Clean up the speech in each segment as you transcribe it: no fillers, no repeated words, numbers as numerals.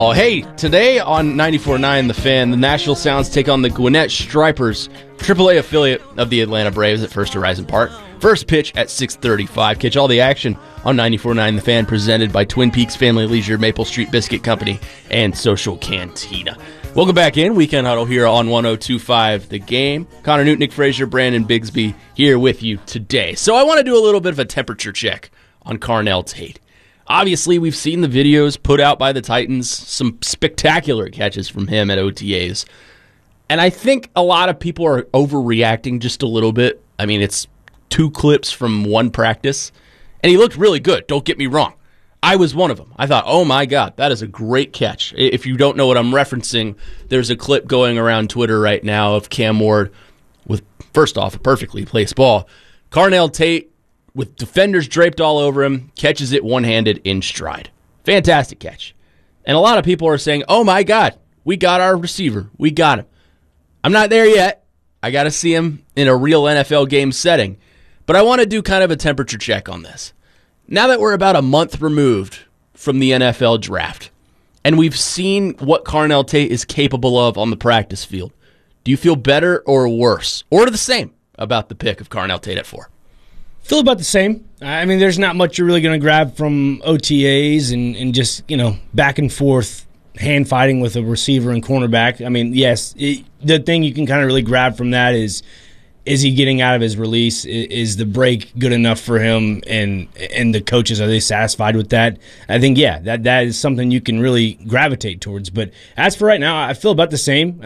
Oh, hey, today on 94.9 The Fan, the Nashville Sounds take on the Gwinnett Stripers, AAA affiliate of the Atlanta Braves at First Horizon Park. First pitch at 6:35. Catch all the action on 94.9 The Fan, presented by Twin Peaks Family Leisure, Maple Street Biscuit Company, and Social Cantina. Welcome back in. Weekend Huddle here on 102.5 The Game. Connor Newton, Nick Frazier, Brandon Bigsby here with you today. So I want to do a little bit of a temperature check on Carnell Tate. Obviously, we've seen the videos put out by the Titans, some spectacular catches from him at OTAs. And I think a lot of people are overreacting just a little bit. I mean, it's 2 clips from one practice, and he looked really good, don't get me wrong. I was one of them. I thought, oh my God, that is a great catch. If you don't know what I'm referencing, there's a clip going around Twitter right now of Cam Ward with, first off, a perfectly placed ball. Carnell Tate, with defenders draped all over him, catches it one-handed in stride. Fantastic catch. And a lot of people are saying, oh my God, we got our receiver. We got him. I'm not there yet. I got to see him in a real NFL game setting. But I want to do kind of a temperature check on this. Now that we're about a month removed from the NFL draft, and we've seen what Carnell Tate is capable of on the practice field, do you feel better or worse, or the same, about the pick of Carnell Tate at 4? Feel about the same. I mean, there's not much you're really going to grab from OTAs and just, back and forth hand fighting with a receiver and cornerback. I mean, yes, the thing you can kind of really grab from that is he getting out of his release? Is the break good enough for him? And the coaches, are they satisfied with that? I think, yeah, that is something you can really gravitate towards. But as for right now, I feel about the same.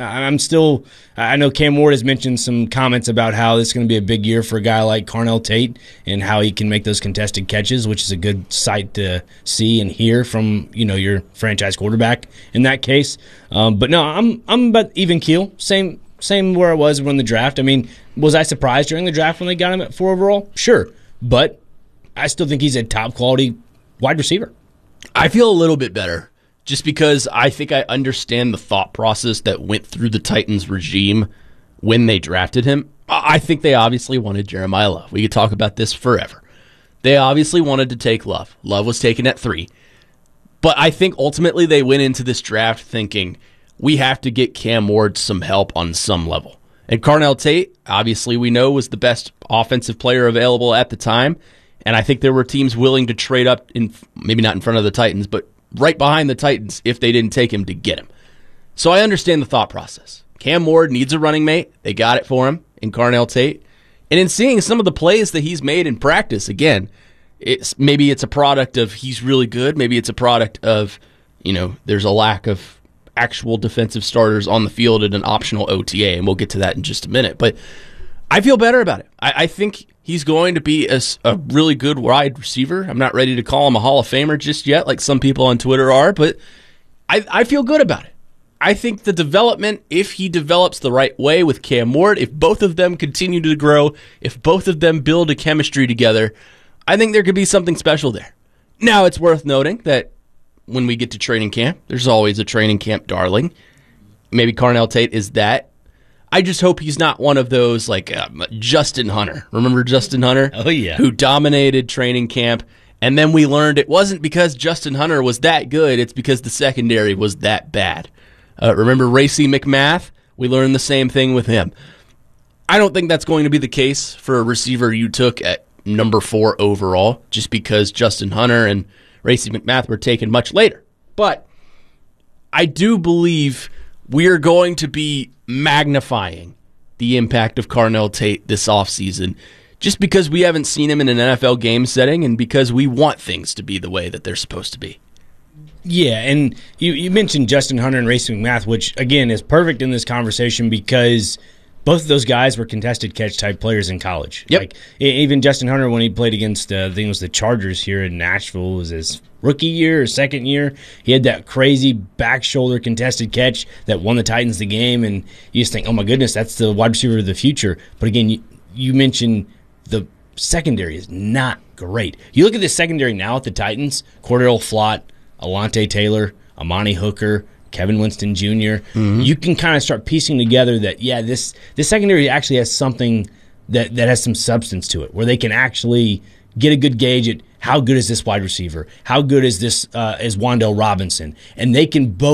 I know Cam Ward has mentioned some comments about how this is going to be a big year for a guy like Carnell Tate and how he can make those contested catches, which is a good sight to see and hear from, your franchise quarterback in that case. But no, I'm about even keel. Same where I was when the draft. I mean, was I surprised during the draft when they got him at 4 overall? Sure. But I still think he's a top-quality wide receiver. I feel a little bit better just because I think I understand the thought process that went through the Titans regime when they drafted him. I think they obviously wanted Jeremiah Love. We could talk about this forever. They obviously wanted to take Love. Love was taken at 3. But I think ultimately they went into this draft thinking, we have to get Cam Ward some help on some level. And Carnell Tate, obviously we know, was the best offensive player available at the time. And I think there were teams willing to trade up, maybe not in front of the Titans, but right behind the Titans if they didn't take him to get him. So I understand the thought process. Cam Ward needs a running mate. They got it for him in Carnell Tate. And in seeing some of the plays that he's made in practice, again, maybe it's a product of he's really good. Maybe it's a product of, there's a lack of actual defensive starters on the field at an optional OTA, and we'll get to that in just a minute. But I feel better about it. I think he's going to be a really good wide receiver. I'm not ready to call him a Hall of Famer just yet, like some people on Twitter are, but I feel good about it. I think the development, if he develops the right way with Cam Ward, if both of them continue to grow, if both of them build a chemistry together, I think there could be something special there. Now, it's worth noting that when we get to training camp, there's always a training camp darling. Maybe Carnell Tate is that. I just hope he's not one of those like Justin Hunter. Remember Justin Hunter? Oh, yeah. Who dominated training camp, and then we learned it wasn't because Justin Hunter was that good, it's because the secondary was that bad. Remember Racey McMath? We learned the same thing with him. I don't think that's going to be the case for a receiver you took at number 4 overall, just because Justin Hunter and Racey McMath were taken much later. But I do believe we're going to be magnifying the impact of Carnell Tate this offseason just because we haven't seen him in an NFL game setting and because we want things to be the way that they're supposed to be. Yeah, and you mentioned Justin Hunter and Racey McMath, which, again, is perfect in this conversation because both of those guys were contested catch type players in college. Yep. Like even Justin Hunter, when he played against I think it was the Chargers here in Nashville, was his rookie year or second year. He had that crazy back shoulder contested catch that won the Titans the game, and you just think, oh my goodness, that's the wide receiver of the future. But again, you mentioned the secondary is not great. You look at the secondary now at the Titans: Cordell Flott, Alontae Taylor, Amani Hooker, Kevin Winston Jr. Mm-hmm. You can kind of start piecing together that, yeah, this secondary actually has something that has some substance to it, where they can actually get a good gauge at how good is this wide receiver? How good is this is Wan'Dale Robinson? And they can both